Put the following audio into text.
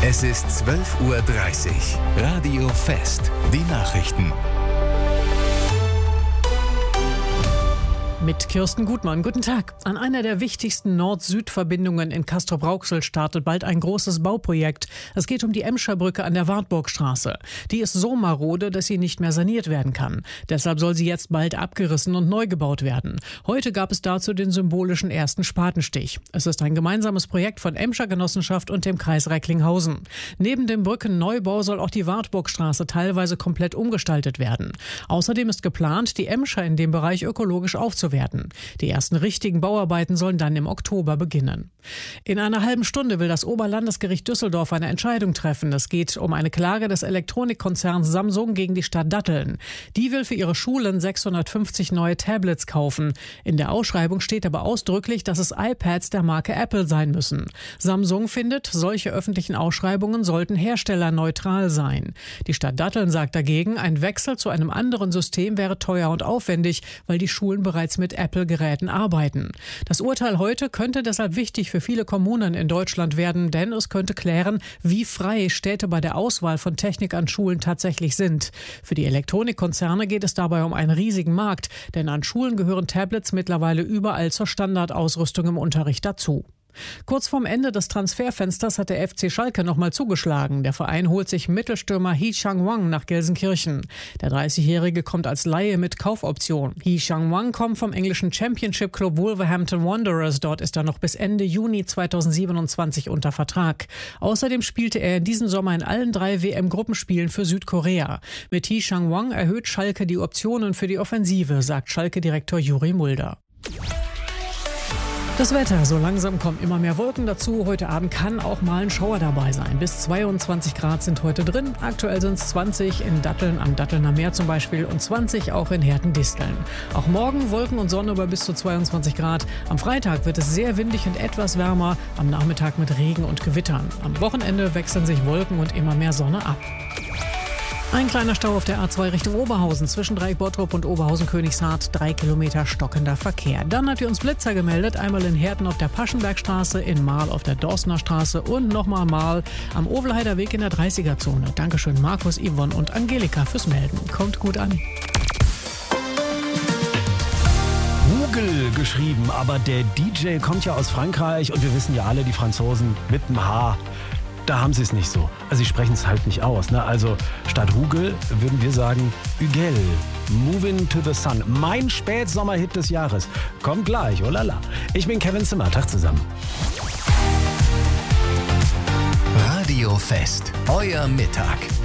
Es ist 12:30 Uhr. Radio Fest. Die Nachrichten. Mit Kirsten Gutmann. Guten Tag. An einer der wichtigsten Nord-Süd-Verbindungen in Castrop-Rauxel startet bald ein großes Bauprojekt. Es geht um die Emscher Brücke an der Wartburgstraße. Die ist so marode, dass sie nicht mehr saniert werden kann. Deshalb soll sie jetzt bald abgerissen und neu gebaut werden. Heute gab es dazu den symbolischen ersten Spatenstich. Es ist ein gemeinsames Projekt von Emscher Genossenschaft und dem Kreis Recklinghausen. Neben dem Brückenneubau soll auch die Wartburgstraße teilweise komplett umgestaltet werden. Außerdem ist geplant, die Emscher in dem Bereich ökologisch aufzuwerten. Die ersten richtigen Bauarbeiten sollen dann im Oktober beginnen. In einer halben Stunde will das Oberlandesgericht Düsseldorf eine Entscheidung treffen. Es geht um eine Klage des Elektronikkonzerns Samsung gegen die Stadt Datteln. Die will für ihre Schulen 650 neue Tablets kaufen. In der Ausschreibung steht aber ausdrücklich, dass es iPads der Marke Apple sein müssen. Samsung findet, solche öffentlichen Ausschreibungen sollten herstellerneutral sein. Die Stadt Datteln sagt dagegen, ein Wechsel zu einem anderen System wäre teuer und aufwendig, weil die Schulen bereits mit Apple-Geräten arbeiten. Das Urteil heute könnte deshalb wichtig für viele Kommunen in Deutschland werden, denn es könnte klären, wie frei Städte bei der Auswahl von Technik an Schulen tatsächlich sind. Für die Elektronikkonzerne geht es dabei um einen riesigen Markt, denn an Schulen gehören Tablets mittlerweile überall zur Standardausrüstung im Unterricht dazu. Kurz vorm Ende des Transferfensters hat der FC Schalke nochmal zugeschlagen. Der Verein holt sich Mittelstürmer Hee Chang-Wang nach Gelsenkirchen. Der 30-Jährige kommt als Laie mit Kaufoption. Hee Chang-Wang kommt vom englischen Championship-Club Wolverhampton Wanderers. Dort ist er noch bis Ende Juni 2027 unter Vertrag. Außerdem spielte er in diesem Sommer in allen 3 WM-Gruppenspielen für Südkorea. Mit Hee Chang-Wang erhöht Schalke die Optionen für die Offensive, sagt Schalke-Direktor Juri Mulder. Das Wetter, so langsam kommen immer mehr Wolken dazu. Heute Abend kann auch mal ein Schauer dabei sein. Bis 22 Grad sind heute drin. Aktuell sind es 20 in Datteln, am Dattelner Meer zum Beispiel, und 20 auch in Herten-Disteln. Auch morgen Wolken und Sonne bei bis zu 22 Grad. Am Freitag wird es sehr windig und etwas wärmer. Am Nachmittag mit Regen und Gewittern. Am Wochenende wechseln sich Wolken und immer mehr Sonne ab. Ein kleiner Stau auf der A2 Richtung Oberhausen, zwischen Dreieck Bottrop und Oberhausen-Königshardt, 3 Kilometer stockender Verkehr. Dann hat uns Blitzer gemeldet, einmal in Herten auf der Paschenbergstraße, in Marl auf der Dorstener Straße und nochmal Marl am Ovelheider Weg in der 30er-Zone. Dankeschön Markus, Yvonne und Angelika fürs Melden. Kommt gut an. Hugel geschrieben, aber der DJ kommt ja aus Frankreich und wir wissen ja alle, die Franzosen mit dem H. Da haben sie es nicht so. Also sie sprechen es halt nicht aus. Ne? Also statt Hugel würden wir sagen Hugel. Moving to the Sun. Mein Spätsommerhit des Jahres. Kommt gleich, oh lala. Ich bin Kevin Zimmer. Tag zusammen. Radio Fest. Euer Mittag.